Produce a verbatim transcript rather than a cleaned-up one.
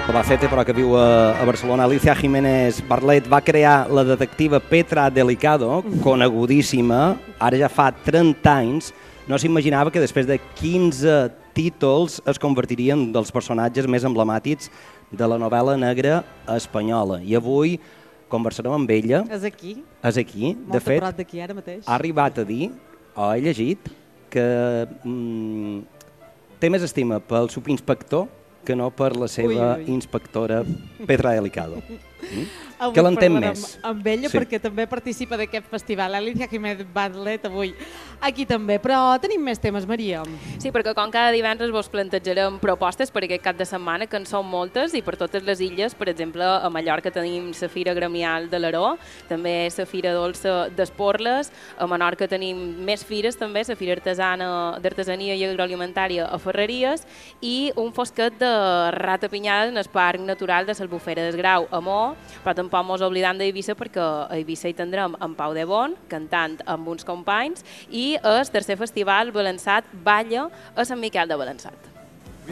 Albacete, però que viu a, a Barcelona. Alicia Jiménez Barlet va crear la detectiva Petra Delicado, conegudíssima, ara ja fa trenta anys. No s'imaginava que després de quinze títols es convertiria en dels personatges més emblemàtics de la novel·la negra espanyola. I avui conversarem amb ella. És aquí. És aquí. Molt de fet, a prop d'aquí ara mateix. ha arribat a dir, o he llegit, que mm, té més estima pel subinspector que no per la seva ui, ui. inspectora Petra Delicado. Mm? Avui Que l'entén parlarem més. amb ella Sí. perquè també participa d'aquest festival. Alicia Jiménez Barlet avui aquí també. Però tenim més temes, Maria. Sí, perquè com cada divendres vos plantejarem propostes per aquest cap de setmana, que en són moltes, i per totes les illes. Per exemple, a Mallorca tenim la Fira Gremial de l'Aró, també la Fira Dolça d'Esporles, a Menorca tenim més fires també, la Fira Artesana d'Artesania i Agroalimentària a Ferreries, i un fosquet de ratapinyades en el Parc Natural de l'Albufera del Grau a Mó, però tampoc mos oblidam d'Eivissa perquè a Eivissa hi tindrem en Pau de Bon, cantant amb uns companys, i el tercer festival balançat Balla a Sant Miquel de Balançat.